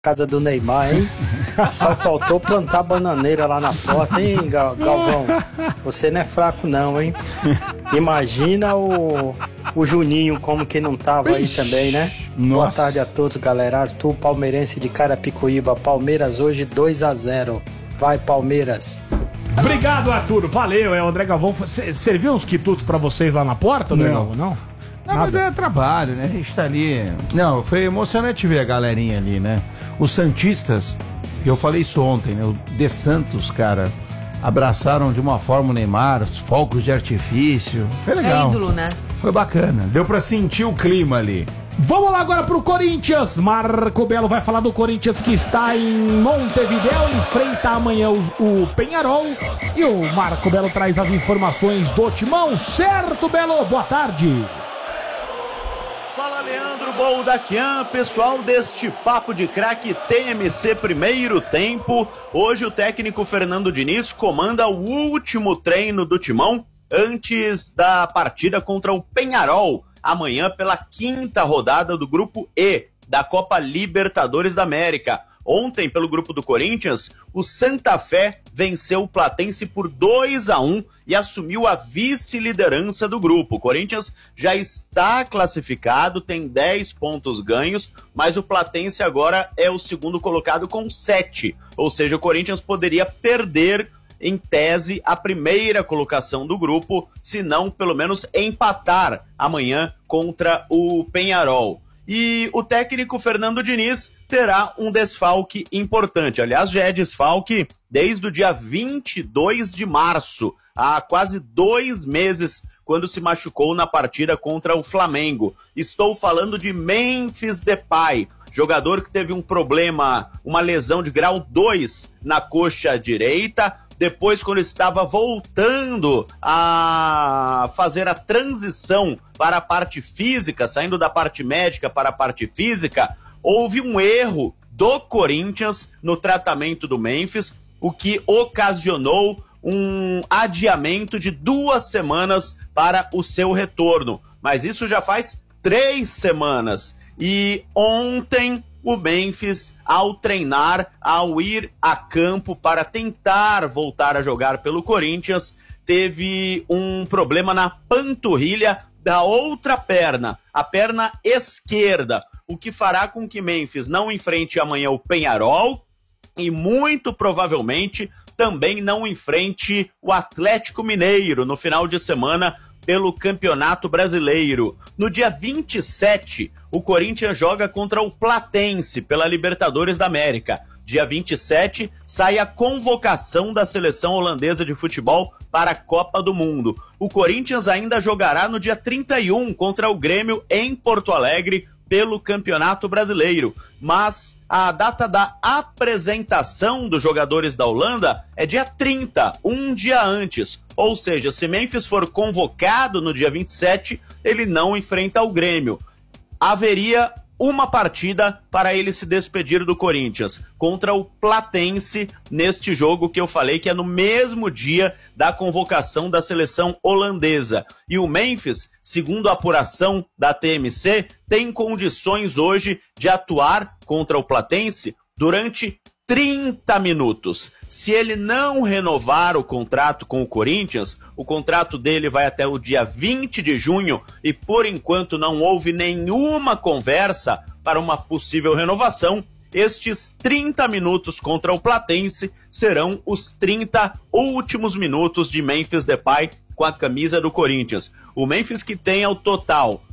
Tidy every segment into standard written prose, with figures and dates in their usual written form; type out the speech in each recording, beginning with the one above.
casa do Neymar, hein? Só faltou plantar bananeira lá na porta, hein, Galvão? Você não é fraco não, hein? Imagina o Juninho como que não tava aí também, né? Nossa. Boa tarde a todos, galera. Arthur, palmeirense de Carapicuíba. Palmeiras hoje 2-0. Vai, Palmeiras. Obrigado, Arthur. Valeu, André Galvão. Serviu uns quitutos pra vocês lá na porta, André Galvão? Não? Não, mas é trabalho, né? A gente tá ali... Não, foi emocionante ver a galerinha ali, né? Os santistas, eu falei isso ontem, né? O De Santos, cara, abraçaram de uma forma o Neymar, os fogos de artifício. Foi legal. É ídolo, né? Foi bacana. Deu pra sentir o clima ali. Vamos lá agora pro Corinthians. Marco Belo vai falar do Corinthians que está em Montevidéu, enfrenta amanhã o Peñarol. E o Marco Belo traz as informações do Timão. Certo, Belo? Boa tarde. Fala, Leandro Boldaquian, pessoal deste Papo de Craque TMC primeiro tempo. Hoje o técnico Fernando Diniz comanda o último treino do Timão antes da partida contra o Peñarol, amanhã pela 5ª rodada do Grupo E da Copa Libertadores da América. Ontem, pelo grupo do Corinthians, o Santa Fé venceu o Platense por 2-1 e assumiu a vice-liderança do grupo. O Corinthians já está classificado, tem 10 pontos ganhos, mas o Platense agora é o segundo colocado com 7. Ou seja, o Corinthians poderia perder, em tese, a primeira colocação do grupo, se não, pelo menos, empatar amanhã contra o Peñarol. E o técnico Fernando Diniz terá um desfalque importante. Aliás, já é desfalque desde o dia 22 de março, há quase 2 meses, quando se machucou na partida contra o Flamengo. Estou falando de Memphis Depay, jogador que teve um problema, uma lesão de grau 2 na coxa direita. Depois, quando estava voltando a fazer a transição para a parte física, saindo da parte médica para a parte física, houve um erro do Corinthians no tratamento do Memphis, o que ocasionou um adiamento de 2 semanas para o seu retorno. Mas isso já faz 3 semanas. E ontem o Memphis, ao treinar, ao ir a campo para tentar voltar a jogar pelo Corinthians, teve um problema na panturrilha da outra perna, a perna esquerda, o que fará com que Memphis não enfrente amanhã o Peñarol e muito provavelmente também não enfrente o Atlético Mineiro no final de semana pelo Campeonato Brasileiro. No dia 27, o Corinthians joga contra o Platense pela Libertadores da América. Dia 27, sai a convocação da seleção holandesa de futebol para a Copa do Mundo. O Corinthians ainda jogará no dia 31 contra o Grêmio em Porto Alegre pelo Campeonato Brasileiro. Mas a data da apresentação dos jogadores da Holanda é dia 30, um dia antes. Ou seja, se Memphis for convocado no dia 27, ele não enfrenta o Grêmio. Haveria uma partida para ele se despedir do Corinthians, contra o Platense, neste jogo que eu falei que é no mesmo dia da convocação da seleção holandesa. E o Memphis, segundo a apuração da TMC, tem condições hoje de atuar contra o Platense durante 30 minutos. Se ele não renovar o contrato com o Corinthians, o contrato dele vai até o dia 20 de junho e por enquanto não houve nenhuma conversa para uma possível renovação. Estes 30 minutos contra o Platense serão os 30 últimos minutos de Memphis Depay com a camisa do Corinthians. O Memphis que tem ao total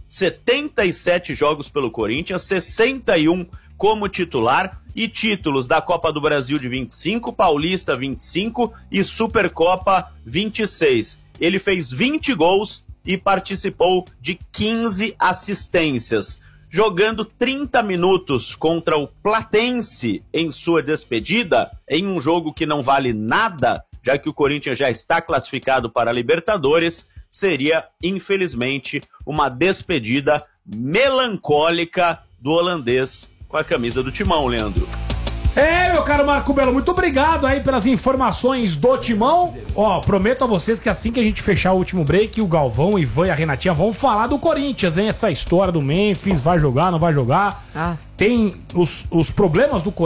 77 jogos pelo Corinthians, 61 como titular e títulos da Copa do Brasil de 25, Paulista 25 e Supercopa 26. Ele fez 20 gols e participou de 15 assistências. Jogando 30 minutos contra o Platense em sua despedida, em um jogo que não vale nada, já que o Corinthians já está classificado para a Libertadores, seria, infelizmente, uma despedida melancólica do holandês com a camisa do Timão, Leandro. Meu caro Marco Belo, muito obrigado aí pelas informações do Timão. Ó, prometo a vocês que assim que a gente fechar o último break, o Galvão, o Ivan e a Renatinha vão falar do Corinthians, hein? Essa história do Memphis, vai jogar, não vai jogar. Tem os problemas do Corinthians.